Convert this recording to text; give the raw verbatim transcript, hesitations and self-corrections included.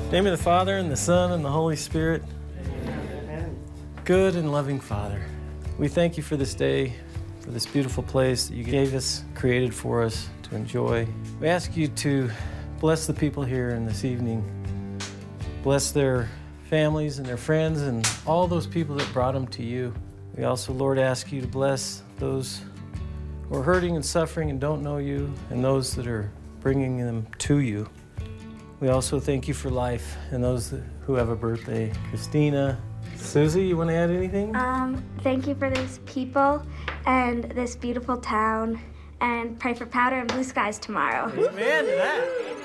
In the name of the Father, and the Son, and the Holy Spirit. Amen. Good and loving Father, we thank you for this day, for this beautiful place that you gave us, created for us to enjoy. We ask you to bless the people here in this evening. Bless their families and their friends and all those people that brought them to you. We also, Lord, ask you to bless those who are hurting and suffering and don't know you, and those that are bringing them to you. We also thank you for life and those that, who have a birthday. Christina, Susie, you want to add anything? Um, thank you for these people and this beautiful town, and pray for powder and blue skies tomorrow. Amen to that.